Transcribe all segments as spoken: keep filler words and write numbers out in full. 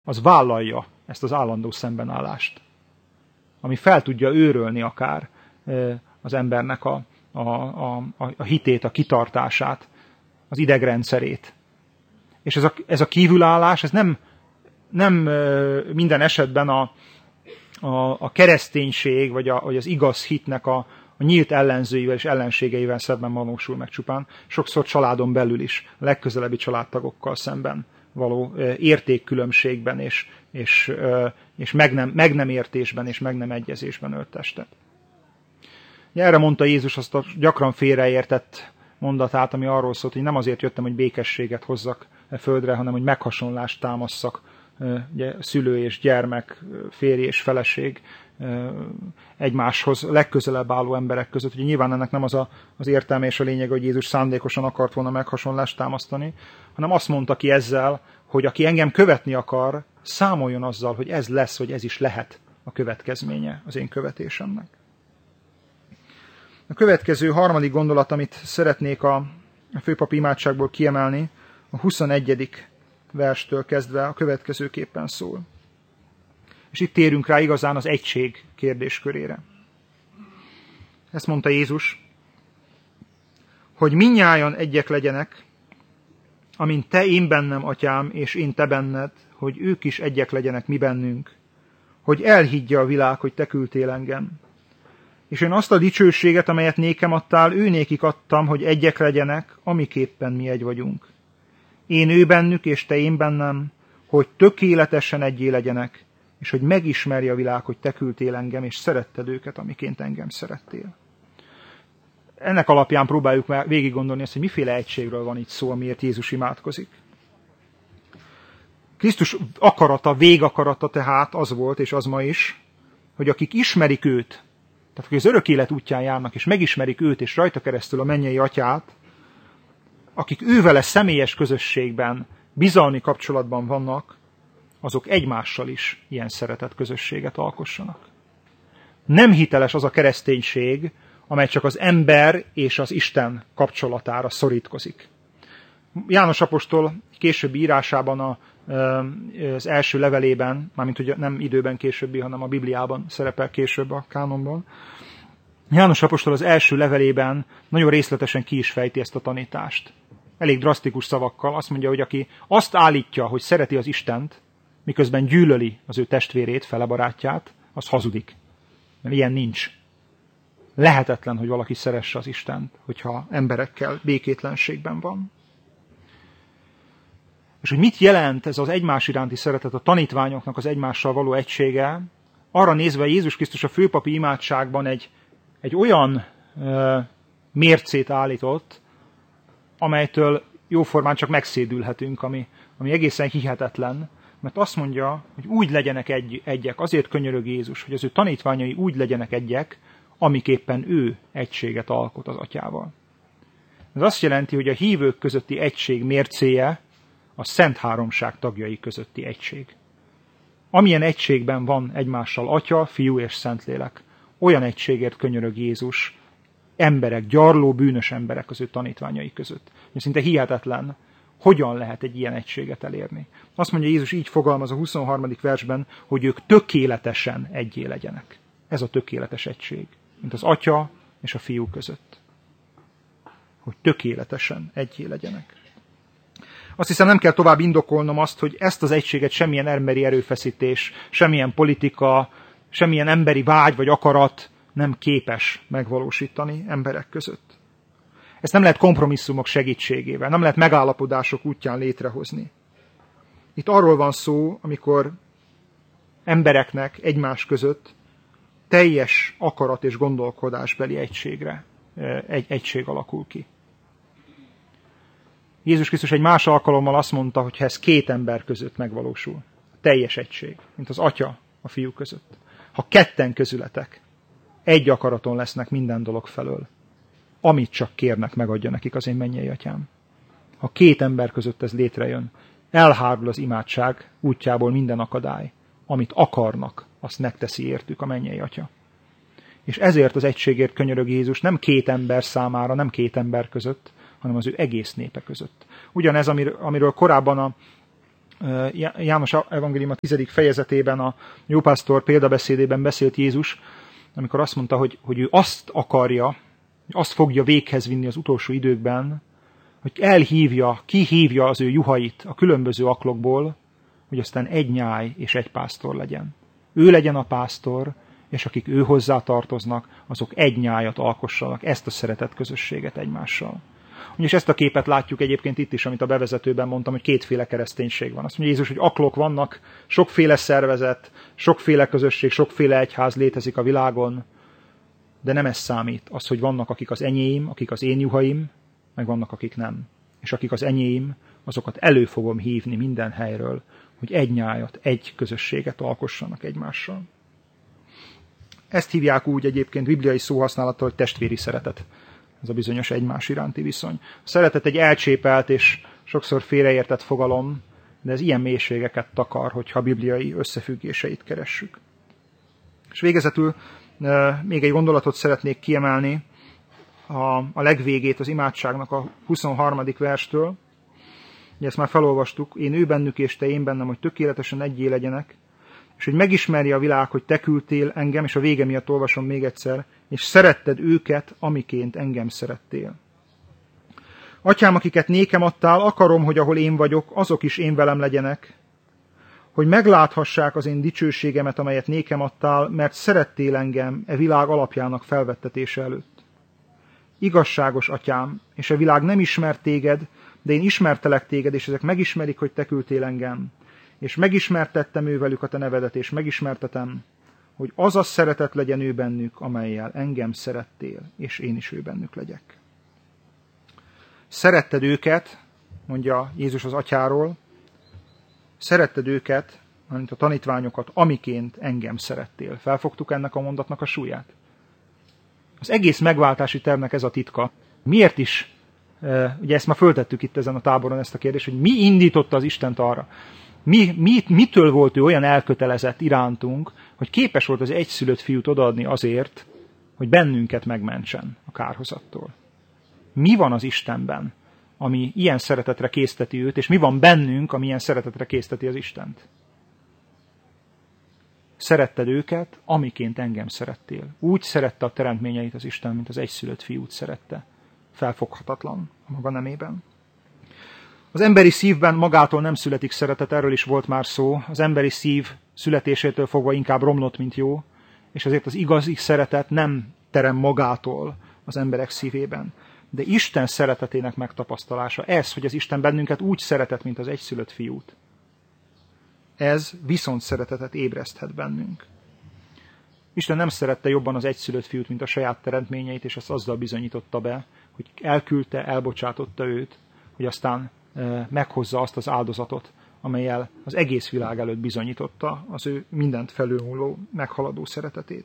az vállalja ezt az állandó szembenállást, ami fel tudja őrölni akár az embernek a, a, a, a hitét, a kitartását, az idegrendszerét. És ez a, ez a kívülállás, ez nem, nem minden esetben a, a, a kereszténység, vagy, a, vagy az igaz hitnek a, a nyílt ellenzőivel és ellenségeivel szemben valósul meg csupán. Sokszor családon belül is, a legközelebbi családtagokkal szemben való értékkülönbségben és, és, és meg, nem, meg nem értésben és meg nem egyezésben ölt testet. Erre mondta Jézus azt a gyakran félreértett mondatát, ami arról szólt, hogy nem azért jöttem, hogy békességet hozzak a földre, hanem hogy meghasonlást támasszak ugye, szülő és gyermek, férj és feleség egymáshoz legközelebb álló emberek között. Ugye nyilván ennek nem az a, az értelme és a lényeg, hogy Jézus szándékosan akart volna meghasonlást támasztani, hanem azt mondta ki ezzel, hogy aki engem követni akar, számoljon azzal, hogy ez lesz, hogy ez is lehet a következménye az én követésemnek. A következő harmadik gondolat, amit szeretnék a, a főpapi imádságból kiemelni, a huszonegyedik verstől kezdve a következőképpen szól. És itt térünk rá igazán az egység kérdéskörére. Ezt mondta Jézus, hogy mindnyájan egyek legyenek, amint te én bennem, atyám, és én te benned, hogy ők is egyek legyenek mi bennünk, hogy elhiggye a világ, hogy te küldtél engem. És én azt a dicsőséget, amelyet nékem adtál, ő nékik adtam, hogy egyek legyenek, amiképpen mi egy vagyunk. Én ő bennük, és te én bennem, hogy tökéletesen egyé legyenek, és hogy megismerje a világ, hogy te küldtél engem, és szeretted őket, amiként engem szerettél. Ennek alapján próbáljuk már végig gondolni ezt, hogy miféle egységről van itt szó, amiért Jézus imádkozik. Krisztus akarata, végakarata tehát az volt, és az ma is, hogy akik ismerik őt, tehát akik az örök élet útján járnak, és megismerik őt, és rajta keresztül a mennyei atyát, akik ővele személyes közösségben, bizalmi kapcsolatban vannak, azok egymással is ilyen szeretett közösséget alkossanak. Nem hiteles az a kereszténység, amely csak az ember és az Isten kapcsolatára szorítkozik. János apostol későbbi írásában, a, az első levelében, mármint hogy nem időben későbbi, hanem a Bibliában szerepel később a kánonban, János apostol az első levelében nagyon részletesen ki is fejti ezt a tanítást. Elég drasztikus szavakkal azt mondja, hogy aki azt állítja, hogy szereti az Istent, miközben gyűlöli az ő testvérét, fele barátját, az hazudik. Mert ilyen nincs. Lehetetlen, hogy valaki szeresse az Istent, hogyha emberekkel békétlenségben van. És hogy mit jelent ez az egymás iránti szeretet, a tanítványoknak az egymással való egysége, arra nézve Jézus Krisztus a főpapi imádságban egy, egy olyan ö, mércét állított, amelytől jóformán csak megszédülhetünk, ami, ami egészen hihetetlen, mert azt mondja, hogy úgy legyenek egy, egyek, azért könyörög Jézus, hogy az ő tanítványai úgy legyenek egyek, amiképpen ő egységet alkot az atyával. Ez azt jelenti, hogy a hívők közötti egység mércéje a Szent Háromság tagjai közötti egység. Amilyen egységben van egymással Atya, Fiú és Szentlélek, olyan egységért könyörög Jézus emberek, gyarló, bűnös emberek az ő tanítványai között. Szinte hihetetlen, hogyan lehet egy ilyen egységet elérni. Azt mondja Jézus, így fogalmaz a huszonharmadik versben, hogy ők tökéletesen egyé legyenek. Ez a tökéletes egység, mint az Atya és a Fiú között. Hogy tökéletesen egyé legyenek. Azt hiszem, nem kell tovább indokolnom azt, hogy ezt az egységet semmilyen emberi erőfeszítés, semmilyen politika, semmilyen emberi vágy vagy akarat nem képes megvalósítani emberek között. Ezt nem lehet kompromisszumok segítségével, nem lehet megállapodások útján létrehozni. Itt arról van szó, amikor embereknek egymás között teljes akarat és gondolkodásbeli egységre, egy egység alakul ki. Jézus Krisztus egy más alkalommal azt mondta, hogy ha ez két ember között megvalósul, teljes egység, mint az Atya a Fiú között. Ha ketten közületek egy akaraton lesznek minden dolog felől, amit csak kérnek, megadja nekik az én mennyei atyám. Ha két ember között ez létrejön, elhárul az imádság útjából minden akadály. Amit akarnak, azt megteszi értük a mennyei atya. És ezért az egységért könyörög Jézus nem két ember számára, nem két ember között, hanem az ő egész népe között. Ugyanez, amiről korábban a János evangélium a tizedik fejezetében a jópásztor példabeszédében beszélt Jézus, amikor azt mondta, hogy, hogy ő azt akarja, azt fogja véghez vinni az utolsó időkben, hogy elhívja, kihívja az ő juhait a különböző aklokból, hogy aztán egy nyáj és egy pásztor legyen. Ő legyen a pásztor, és akik ő hozzá tartoznak, azok egy nyájat alkossanak, ezt a szeretett közösséget egymással. És ezt a képet látjuk egyébként itt is, amit a bevezetőben mondtam, hogy kétféle kereszténység van. Azt mondja Jézus, hogy aklok vannak, sokféle szervezet, sokféle közösség, sokféle egyház létezik a világon, de nem ez számít. Az, hogy vannak, akik az enyém, akik az én juhaim, meg vannak, akik nem. És akik az enyém, azokat elő fogom hívni minden helyről, hogy egy nyájat, egy közösséget alkossanak egymással. Ezt hívják úgy egyébként bibliai szóhasználattal, hogy testvéri szeretet. Ez a bizonyos egymás iránti viszony. A szeretet egy elcsépelt és sokszor félreértett fogalom, de ez ilyen mélységeket takar, hogyha bibliai összefüggéseit keressük. És végezetül még egy gondolatot szeretnék kiemelni, a, a legvégét az imádságnak a huszonharmadik verstől. Ugye ezt már felolvastuk, én ő bennük és te én bennem, hogy tökéletesen egyé legyenek, és hogy megismerje a világ, hogy te küldtél engem, és a vége miatt olvasom még egyszer, és szeretted őket, amiként engem szerettél. Atyám, akiket nékem adtál, akarom, hogy ahol én vagyok, azok is én velem legyenek, hogy megláthassák az én dicsőségemet, amelyet nékem adtál, mert szerettél engem e világ alapjának felvettetése előtt. Igazságos atyám, és a világ nem ismert téged, de én ismertelek téged, és ezek megismerik, hogy te küldtél engem. És megismertettem ővelük a te nevedet, és megismertetem, hogy az a szeretet legyen ő bennük, amellyel engem szerettél, és én is ő bennük legyek. Szeretted őket, mondja Jézus az atyáról, szeretted őket, mint a tanítványokat, amiként engem szerettél. Felfogtuk ennek a mondatnak a súlyát? Az egész megváltási tervnek ez a titka. Miért is, ugye ezt már föltettük itt ezen a táboron ezt a kérdést, hogy mi indította az Istent arra? Mi, mi, mitől volt ő olyan elkötelezett irántunk, hogy képes volt az egyszülött fiút odaadni azért, hogy bennünket megmentsen a kárhozattól? Mi van az Istenben, ami ilyen szeretetre készteti őt, és mi van bennünk, ami ilyen szeretetre készteti az Istent? Szeretted őket, amiként engem szerettél. Úgy szerette a teremtményeit az Isten, mint az egyszülött fiút szerette. Felfoghatatlan a maga nemében. Az emberi szívben magától nem születik szeretet, erről is volt már szó. Az emberi szív születésétől fogva inkább romlott, mint jó, és ezért az igazi szeretet nem terem magától az emberek szívében. De Isten szeretetének megtapasztalása, ez, hogy az Isten bennünket úgy szeretett, mint az egyszülött fiút, ez viszont szeretetet ébreszthet bennünk. Isten nem szerette jobban az egyszülött fiút, mint a saját teremtményeit, és ezt azzal bizonyította be, hogy elküldte, elbocsátotta őt, hogy aztán meghozza azt az áldozatot, amellyel az egész világ előtt bizonyította az ő mindent felülmúló, meghaladó szeretetét.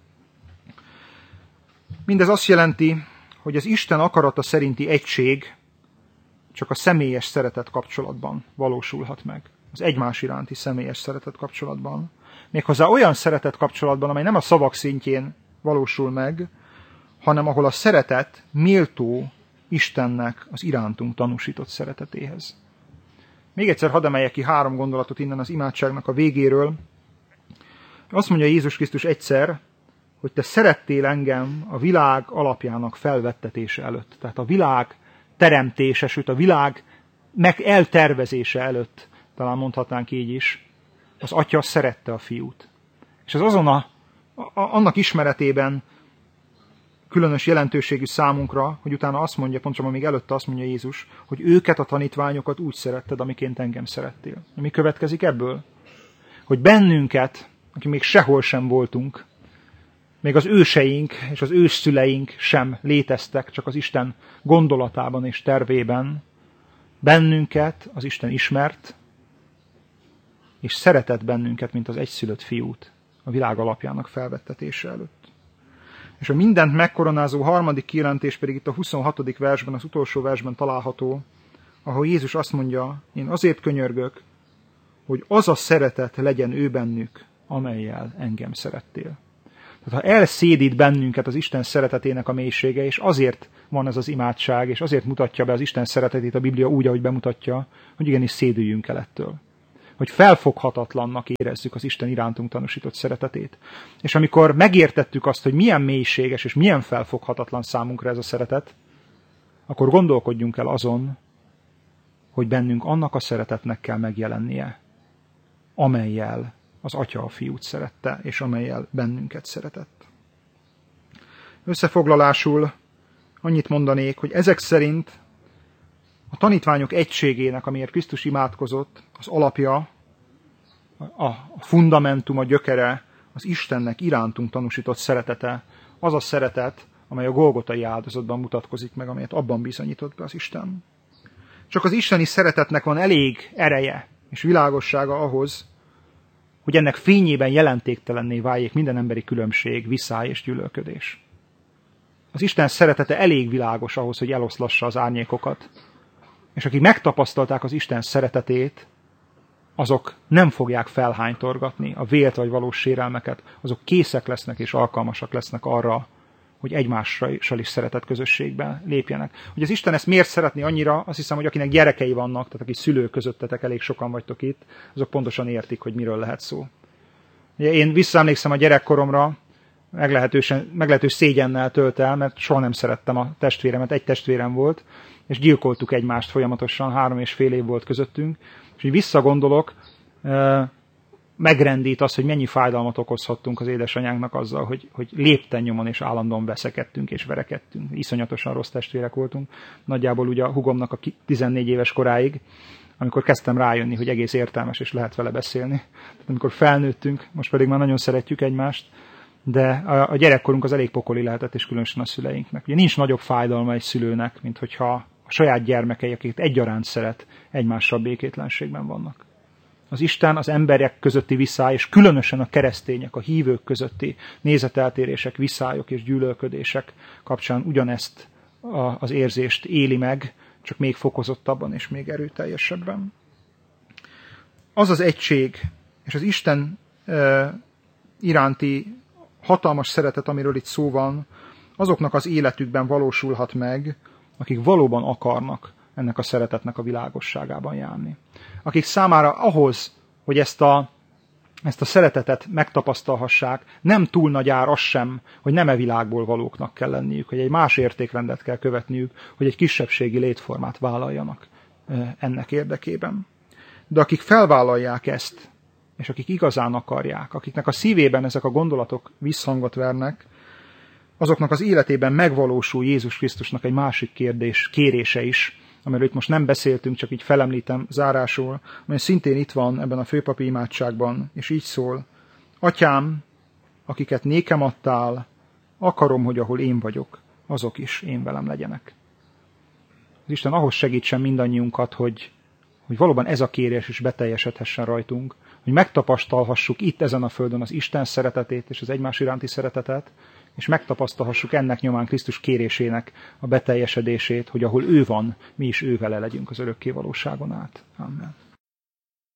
Mindez azt jelenti, hogy az Isten akarata szerinti egység csak a személyes szeretet kapcsolatban valósulhat meg. Az egymás iránti személyes szeretet kapcsolatban. Méghozzá olyan szeretet kapcsolatban, amely nem a szavak szintjén valósul meg, hanem ahol a szeretet méltó Istennek az irántunk tanúsított szeretetéhez. Még egyszer hadd emeljek ki három gondolatot innen az imádságnak a végéről. Azt mondja Jézus Krisztus egyszer, hogy te szerettél engem a világ alapjának felvettetése előtt. Tehát a világ teremtése, sőt a világ meg eltervezése előtt, talán mondhatnánk így is, az atya szerette a fiút. És az azon a, a, annak ismeretében különös jelentőségű számunkra, hogy utána azt mondja, pontosan még előtte azt mondja Jézus, hogy őket, a tanítványokat úgy szeretted, amiként engem szerettél. Mi következik ebből? Hogy bennünket, akik még sehol sem voltunk, még az őseink és az ősszüleink sem léteztek, csak az Isten gondolatában és tervében, bennünket az Isten ismert, és szeretett bennünket, mint az egyszülött fiút a világ alapjának felvettetése előtt. És a mindent megkoronázó harmadik kijelentés pedig itt a huszonhatodik versben, az utolsó versben található, ahol Jézus azt mondja, én azért könyörgök, hogy az a szeretet legyen ő bennük, amellyel engem szerettél. Tehát ha elszédít bennünket az Isten szeretetének a mélysége, és azért van ez az imádság, és azért mutatja be az Isten szeretetét a Biblia úgy, ahogy bemutatja, hogy igenis szédüljünk el ettől. hogy felfoghatatlannak érezzük az Isten irántunk tanúsított szeretetét. És amikor megértettük azt, hogy milyen mélységes és milyen felfoghatatlan számunkra ez a szeretet, akkor gondolkodjunk el azon, hogy bennünk annak a szeretetnek kell megjelennie, amellyel az Atya a Fiút szerette, és amellyel bennünket szeretett. Összefoglalásul annyit mondanék, hogy ezek szerint a tanítványok egységének, amiért Krisztus imádkozott, az alapja, a fundamentum, a gyökere, az Istennek irántunk tanúsított szeretete, az a szeretet, amely a golgotai áldozatban mutatkozik meg, amelyet abban bizonyított be az Isten. Csak az isteni szeretetnek van elég ereje és világossága ahhoz, hogy ennek fényében jelentéktelenné váljék minden emberi különbség, viszály és gyűlölködés. Az Isten szeretete elég világos ahhoz, hogy eloszlassa az árnyékokat, és akik megtapasztalták az Isten szeretetét, azok nem fogják felhánytorgatni a vélt vagy valós sérelmeket, azok készek lesznek és alkalmasak lesznek arra, hogy egymással is szeretett közösségben lépjenek. Hogy az Isten ezt miért szeretné annyira, azt hiszem, hogy akinek gyerekei vannak, tehát akik szülők közöttetek, elég sokan vagytok itt, azok pontosan értik, hogy miről lehet szó. Ugye én visszaemlékszem a gyerekkoromra, meglehetősen, meglehetős szégyennel tölt el, mert soha nem szerettem a testvéremet, egy testvérem volt, és gyilkoltuk egymást folyamatosan, három és fél év volt közöttünk, és így visszagondolok, megrendít az, hogy mennyi fájdalmat okozhattunk az édesanyánknak azzal, hogy, hogy lépten nyomon és állandóan veszekedtünk és verekedtünk. Iszonyatosan rossz testvérek voltunk. Nagyjából ugye a hugomnak a tizennégy éves koráig, amikor kezdtem rájönni, hogy egész értelmes és lehet vele beszélni. Tehát amikor felnőttünk, most pedig már nagyon szeretjük egymást, de a, a gyerekkorunk az elég pokoli lehetett, és különösen a szüleinknek. Ugye nincs nagyobb fájdalma egy szülőnek, mint hogyha a saját gyermekei, akiket egyaránt szeret, egymással békétlenségben vannak. Az Isten az emberek közötti viszály, és különösen a keresztények, a hívők közötti nézeteltérések, viszályok és gyűlölködések kapcsán ugyanezt az érzést éli meg, csak még fokozottabban és még erőteljesebben. Az az egység, és az Isten iránti hatalmas szeretet, amiről itt szó van, azoknak az életükben valósulhat meg, akik valóban akarnak ennek a szeretetnek a világosságában járni. Akik számára ahhoz, hogy ezt a, ezt a szeretetet megtapasztalhassák, nem túl nagy ár az sem, hogy nem e világból valóknak kell lenniük, hogy egy más értékrendet kell követniük, hogy egy kisebbségi létformát vállaljanak ennek érdekében. De akik felvállalják ezt, és akik igazán akarják, akiknek a szívében ezek a gondolatok visszhangot vernek, azoknak az életében megvalósul Jézus Krisztusnak egy másik kérdés, kérése is, amiről itt most nem beszéltünk, csak így felemlítem zárásul, amely szintén itt van ebben a főpapi imádságban, és így szól: Atyám, akiket nékem adtál, akarom, hogy ahol én vagyok, azok is én velem legyenek. Az Isten ahhoz segítsen mindannyiunkat, hogy, hogy valóban ez a kérés is beteljesedhessen rajtunk, hogy megtapasztalhassuk itt ezen a földön az Isten szeretetét és az egymás iránti szeretetet, és megtapasztalhassuk ennek nyomán Krisztus kérésének a beteljesedését, hogy ahol ő van, mi is ő vele legyünk az örökké valóságon át. Amen.